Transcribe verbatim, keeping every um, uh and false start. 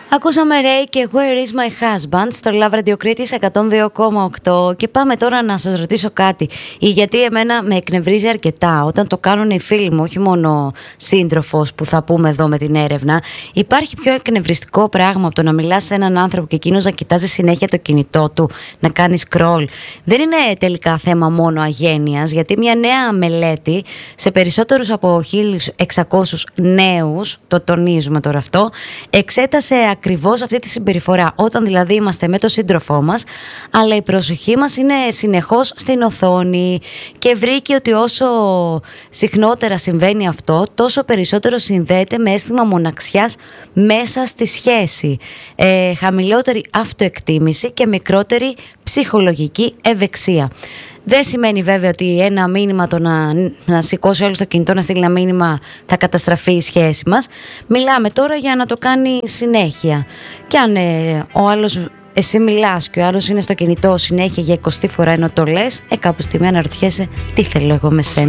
Ακούσαμε Ray και Where is my husband στο Love Radio Crete εκατόν δύο κόμμα οκτώ και πάμε τώρα να σας ρωτήσω κάτι, γιατί εμένα με εκνευρίζει αρκετά όταν το κάνουν οι φίλοι μου, όχι μόνο σύντροφος που θα πούμε εδώ με την έρευνα. Υπάρχει πιο εκνευριστικό πράγμα από το να μιλάς σε έναν άνθρωπο και εκείνος να κοιτάζει συνέχεια το κινητό του, να κάνει scroll? Δεν είναι τελικά θέμα μόνο αγένειας, γιατί μια νέα μελέτη σε περισσότερους από χίλιους εξακόσιους νέους, το τονίζουμε τώρα αυτό, εξέτασε ακριβώς αυτή τη συμπεριφορά, όταν δηλαδή είμαστε με τον σύντροφό μας, αλλά η προσοχή μας είναι συνεχώς στην οθόνη, και βρήκε ότι όσο συχνότερα συμβαίνει αυτό, τόσο περισσότερο συνδέεται με αίσθημα μοναξιάς μέσα στη σχέση, ε, χαμηλότερη αυτοεκτίμηση και μικρότερη ψυχολογική ευεξία. Δεν σημαίνει βέβαια ότι ένα μήνυμα, το να, να σηκώσει όλο το κινητό, να στείλει ένα μήνυμα, θα καταστραφεί η σχέση μας. Μιλάμε τώρα για να το κάνει συνέχεια. Και αν ε, ο άλλος, εσύ μιλάς και ο άλλος είναι στο κινητό συνέχεια για εικοστή φορά ενώ το λες, ε, κάπου στιγμή αναρωτιέσαι τι θέλω εγώ με σένα.